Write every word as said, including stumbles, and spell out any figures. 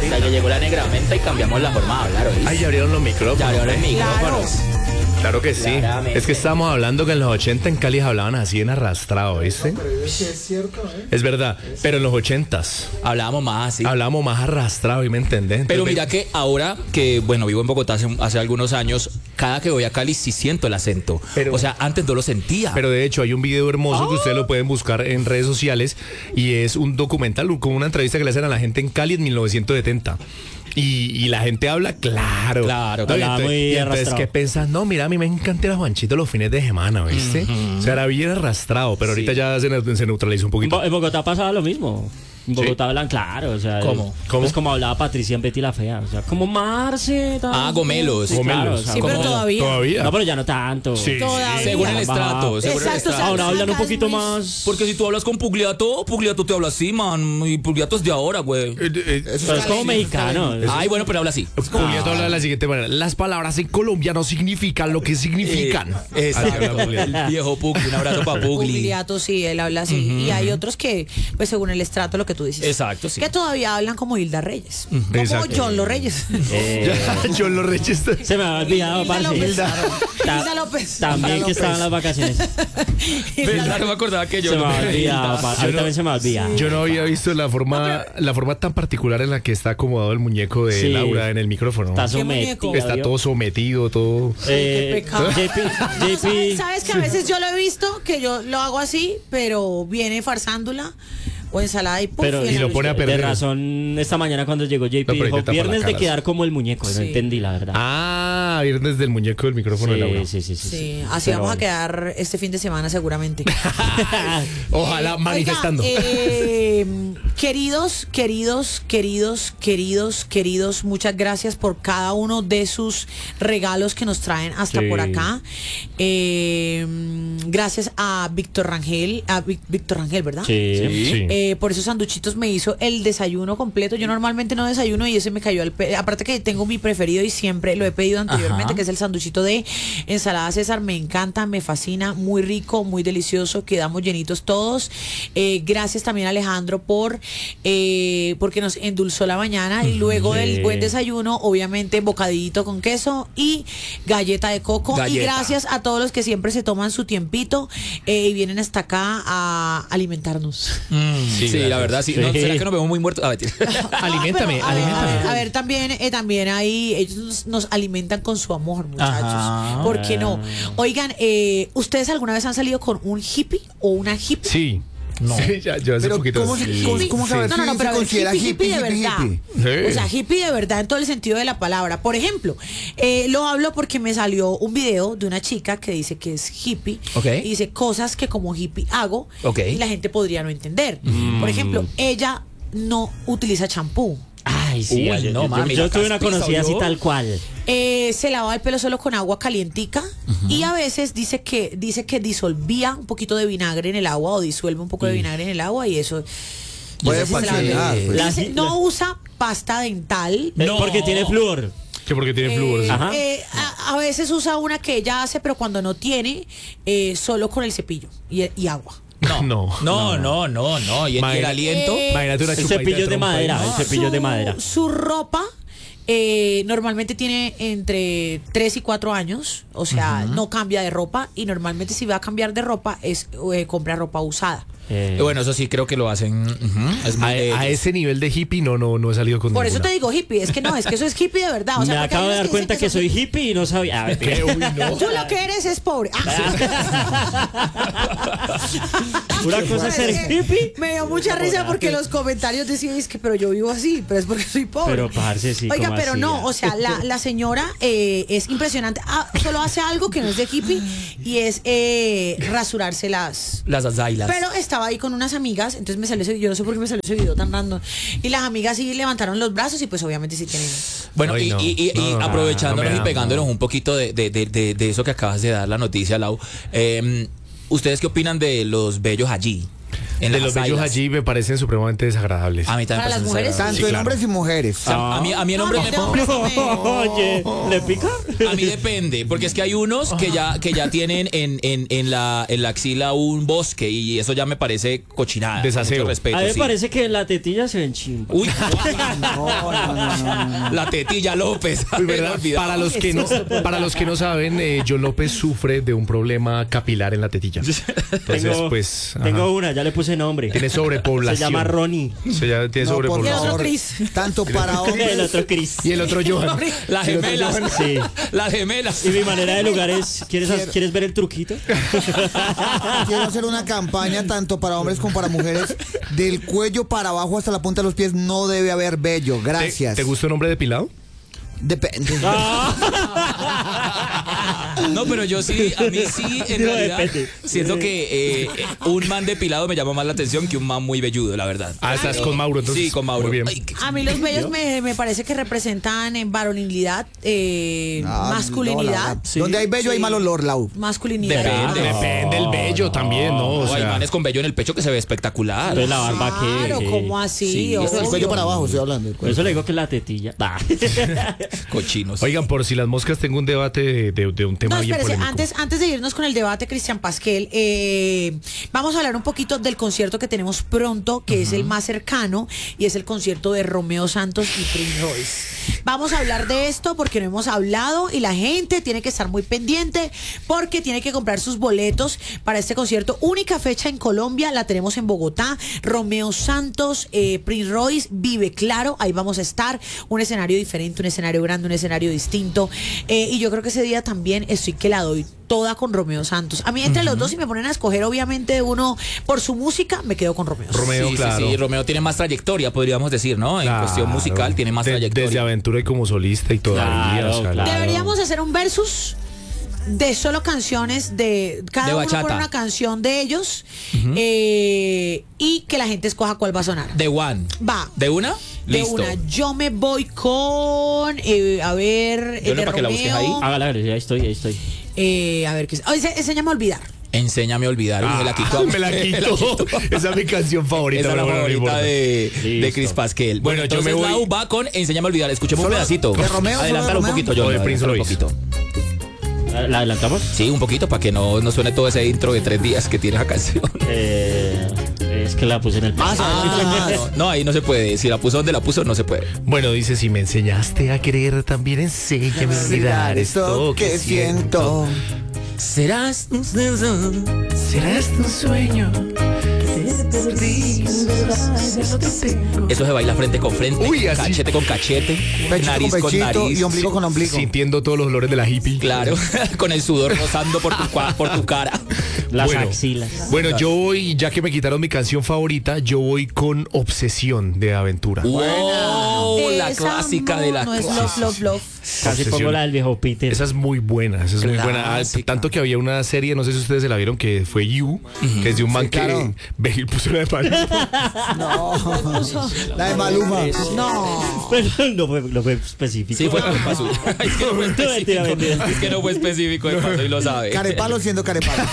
Hasta que llegó la negra menta y cambiamos la forma de hablar, ¿oíste? Ay, ya abrieron los micrófonos. Ya abrieron los ¿eh? micrófonos. Claro que sí. Claramente. Es que estábamos hablando que en los ochenta en Cali hablaban así en arrastrado, ¿viste? Es cierto, ¿eh? Es verdad, pero en los ochentas Hablábamos más así. hablábamos más arrastrado, ¿y me entendés? Pero Entonces, mira que ahora que, bueno, vivo en Bogotá hace, hace algunos años, cada que voy a Cali sí siento el acento. Pero- o sea, antes no lo sentía. Pero de hecho hay un video hermoso que ustedes lo pueden buscar en redes sociales y es un documental, como una entrevista que le hacen a la gente en Cali en mil novecientos setenta. Y, y la gente habla claro. Claro, ¿no? Y hablaba entonces, muy y entonces, arrastrado. ¿qué pensás? No, mira, a mí me encanta el Juanchito los fines de semana, ¿viste? O sea, era bien arrastrado, pero ahorita Sí. ya se, ne- se neutralizó un En, poquito. Bo- en Bogotá pasaba lo mismo. En Bogotá hablan claro, o sea. ¿Cómo? es- ¿Cómo? Es como hablaba Patricia en Betty la Fea. O sea, como Marce. tal. Ah, gomelos. Sí, claro, Gomelos. o sea, Sí, pero como- todavía. Todavía. No, pero ya no tanto. Sí. Todavía. Según el Baja. estrato. según el Exacto, estrato. o sea, Ahora hablan un acá es poquito muy- más. Porque si tú hablas con Pugliato, Pugliato te habla así, man. Y Pugliato es de ahora, güey. Eh, eh, Pero es como mexicano. Ay, bueno, pero habla así. Julieta habla de la siguiente manera. Las palabras en Colombia no significan lo que significan. Eh, Así exacto. habla Julieta. El viejo Pugli. Un abrazo para Pugli. Pugliato, sí, él habla así. Y hay otros que, pues según el estrato, lo que tú dices. Exacto, sí. Que todavía hablan como Hilda Reyes. No Exacto. como John Los Reyes. Eh, John Los Reyes. se me había olvidado, Hilda parce. López. Hilda. Ta- Hilda López. También Hilda que estaba en López. las vacaciones. ¿Verdad? No me acordaba que yo Se me no había olvidado, Hilda. parce. A mí también se me olvida. Yo no había visto la forma, la forma tan particular en la que está acomodado el muñeco de Sí. Laura en el micrófono. Está ¿Qué muñeco? sometido. Está ¿vio? todo sometido, todo. Eh, Qué pecado. J P, ¿Sabes, J P, sabes que a veces yo lo he visto, que yo lo hago así, pero viene farsándula o ensalada y puff, pero y Y lo en- pone a de perder. razón esta mañana cuando llegó J P pero ahí te dijo tapa la viernes de cara, quedar sí. como el muñeco. No Sí. entendí la verdad. Ah, viernes del muñeco del micrófono de Laura. sí, sí, sí, sí, Sí, sí. así Pero vamos a bueno. quedar este fin de semana seguramente. Ojalá manifestando. Oiga, eh, queridos, queridos, queridos, queridos, queridos, muchas gracias por cada uno de sus regalos que nos traen hasta Sí. por acá. Eh, gracias a Víctor Rangel, a Vic- Víctor Rangel, ¿verdad? Sí. Sí. Eh, por esos sanduchitos me hizo el desayuno completo. Yo normalmente no desayuno y ese me cayó al pe- aparte que tengo mi preferido y siempre lo he pedido anteriormente, Ajá. que es el sanduchito de ensalada César. Me encanta, me fascina, muy rico, muy delicioso. Quedamos llenitos todos. Eh, gracias también a Alejandro por eh, porque nos endulzó la mañana y luego Sí. del buen desayuno, obviamente bocadillito con queso y galleta de coco. Galleta. Y gracias a todos los que siempre se toman su tiempito eh, y vienen hasta acá a alimentarnos. Sí, Sí, la gracias. verdad, sí. No, Sí. ¿será que nos vemos muy muertos? Ah, mentira. Aliméntame, Pero, a ver, aliméntame. A ver, a ver, también, eh, también ahí ellos nos, nos alimentan con su amor, muchachos. Ajá. ¿Por qué no? Oigan, eh, ¿ustedes alguna vez han salido con un hippie o una hippie? Sí. No. Sí, ya, yo hace Pero poquito. ¿cómo, se- sí. cómo, cómo Sí. saber No, no, no, si pero se a ver, considera hippie, hippie, de hippie, verdad. hippie? Sí. O sea, hippie de verdad en todo el sentido de la palabra. Por ejemplo, eh, lo hablo porque me salió un video de una chica que dice que es hippie. Ok. Y dice cosas que como hippie hago Ok. y la gente podría no entender. Por ejemplo, ella no utiliza champú. Ay, sí. Uy, yo, no, yo- mami, yo la tuve una caspiza, conocida así ¿oyó? tal cual. Eh, se lava el pelo solo con agua calientica y a veces dice que dice que disolvía un poquito de vinagre en el agua o disuelve un poco de vinagre en el agua y eso Puede y eso se lava el pelo. falsear, pues. La- Dice, la- no usa pasta dental. Eh, No. Porque tiene flúor. Que porque tiene Eh, flúor. sí. Ajá. eh, a, a veces usa una que ella hace, pero cuando no tiene, eh, solo con el cepillo y, y agua. No, No, no, no, no, no. ¿Y el, y el Imagina- aliento? Eh, Imagínate una El chupadita cepillo de trompa ahí. madera. El cepillo su, de madera. Su ropa eh, normalmente tiene entre tres y cuatro años, o sea, no cambia de ropa y normalmente si va a cambiar de ropa es eh, compra ropa usada. Eh, Bueno, eso sí creo que lo hacen. ujú, es muy de A, a ellos. ese nivel de hippie no, no, no he salido con Por eso ninguna. te digo hippie, es que no, es que eso es hippie de verdad. O sea, me porque acabo hay de dar unos cuenta dicen que soy son- hippie y no sabía. A ver, Uy, no. Tú lo que eres es pobre. Ah, una cosa es ser es que hippie. Me dio mucha risa porque los comentarios decían es que pero yo vivo así, pero es porque soy pobre. Pero, parce, sí, Oiga, ¿cómo pero así? no, o sea, la, la señora eh, es impresionante. Ah, solo hace algo que no es de hippie y es eh, rasurarse las. Las azailas. Pero estaba ahí con unas amigas, entonces me salió ese, yo no sé por qué me salió ese video tan random. Y las amigas sí levantaron los brazos y pues obviamente sí tienen. Bueno, Ay, y, no. y- y- No, y no, no, aprovechándonos no me y da, pegándonos no. un poquito de, de, de, de, de eso que acabas de dar la noticia, Lau. eh, ¿Ustedes qué opinan de los bellos allí? En de las los bellos ailas. allí me parecen supremamente desagradables. A mí también Para me las parece mujeres. desagradable. Tanto en claro. hombres y mujeres. O sea, a mí, a mí en hombres No, me de hombres no me- Oye, ¿le pica? A mí depende, porque es que hay unos que ya, que ya tienen en, en, en, la, en la axila un bosque y eso ya me parece cochinada. Desaseo. Mucho respeto, A mí me sí. parece que en la tetilla se ven chimba. Uy, No, no, no, no, no. la tetilla López. Uy, ¿verdad? Olvidado. Para los que no, para los que no saben, eh, John López sufre de un problema capilar en la tetilla. Entonces, Tengo, pues, ajá. tengo una, ya le puse nombre. Tiene sobrepoblación. Se llama Ronnie. Se llama- tiene No, por Y el sobrepoblación. otro favor, Chris. tanto para El hombres. otro Chris. Y el otro Johan. Las gemelas. Sí. Las gemelas. Y mi manera de lugar es, ¿quieres, Quiero- ¿quieres ver el truquito? Quiero hacer una campaña tanto para hombres como para mujeres. Del cuello para abajo hasta la punta de los pies no debe haber vello. ¿Te, Gracias. ¿Te gusta un hombre depilado? Depende. No, pero yo sí, a mí sí, en No, realidad, depende. siento que eh, un man depilado me llama más la atención que un man muy velludo, la verdad. Ah, estás con Mauro, entonces. Sí, con Mauro. Muy bien. Ay, qué- A mí los bellos me, me parece que representan en varonilidad, eh, Ah, no, la masculinidad. verdad. Donde hay vello hay mal olor, Lau. Masculinidad. Depende. Depende del vello también, ¿no? O No, hay sea, manes con vello en el pecho que se ve espectacular. Entonces la barba que... Claro, ¿cómo así? Sí, Obvio. es El cuello para abajo, estoy hablando. Por eso le digo que la tetilla. Bah. Cochinos. oigan, por si las moscas, tengo un debate de, de- de un tema No, bien espérese, polémico. antes, antes de irnos con el debate, Cristian Pasquel, eh, vamos a hablar un poquito del concierto que tenemos pronto, que es el más cercano, y es el concierto de Romeo Santos y Prince Royce. Vamos a hablar de esto porque no hemos hablado y la gente tiene que estar muy pendiente porque tiene que comprar sus boletos para este concierto. Única fecha en Colombia, la tenemos en Bogotá. Romeo Santos, eh, Prince Royce, Vive Claro, ahí vamos a estar. Un escenario diferente, un escenario grande, un escenario distinto. Eh, y yo creo que ese día también estoy que la doy toda con Romeo Santos. A mí entre los dos, si me ponen a escoger obviamente uno por su música, me quedo con Romeo. Romeo, sí, claro. sí, sí, Romeo tiene más trayectoria, podríamos decir, ¿no? En Claro. cuestión musical tiene más De- trayectoria. Desde Aventura y como solista y todavía. Claro, o sea, claro. Deberíamos hacer un versus de solo canciones de cada De uno bachata. pone una canción de ellos eh, y que la gente escoja cuál va a sonar. De One. Va. ¿De una? De Listo. una. Yo me voy con eh, a ver Yo eh, no de para que la busques Romeo. ahí. Hágala, hágala, ya estoy, ahí estoy. Eh, a ver qué es. Oh, ese- enséñame a olvidar. Enséñame a olvidar. Uy, me la quitó. Ah, me la quito. Esa es mi canción favorita. Esa es la pero bueno, no favorita importa. de, de Listo. Chris Pasquel. Bueno, Bueno, yo me entonces voy- Lau va con Enséñame a olvidar. Escuchemos un Solo pedacito. de Romeo, solo de Adelántalo un Romeo. poquito, yo. O de Prince un Royce. poquito. ¿La adelantamos? Sí, un poquito para que no, no suene todo ese intro de tres días que tiene la canción. Eh, es que la puse en el... Más, Ah, más. no, no, ahí no se puede. Si la puso donde la puso, no se puede. Bueno, dice, si me enseñaste a querer, también enséñame a olvidar esto que siento. Serás. Serás tu sueño. Eso se baila frente con frente, Uy, así. cachete con cachete, Pechito nariz con con pechito nariz. y ombligo con ombligo. Sintiendo todos los olores de la hippie. Claro, con el sudor rozando por tu, cua- por tu cara. Las Bueno. axilas. Bueno, yo voy, ya que me quitaron mi canción favorita, yo voy con Obsesión de Aventura. ¡Wow! La Esa clásica de la no es clásica. Love, Love, Love. Casi Obsesión. pongo la del viejo Peter. Esa es muy buena, esa es muy buena. Ah, Clásica. tanto que había una serie, no sé si ustedes se la vieron, que fue You, que es de un man Sí, claro. que ve y puso la de Maluma. No. La de Maluma. No. Pero no fue, no fue específico. Sí, fue culpa suya. Es que no fue Mentira, específico. mentira. Es que no fue específico de paso y lo sabe. Carepalo siendo carepalo.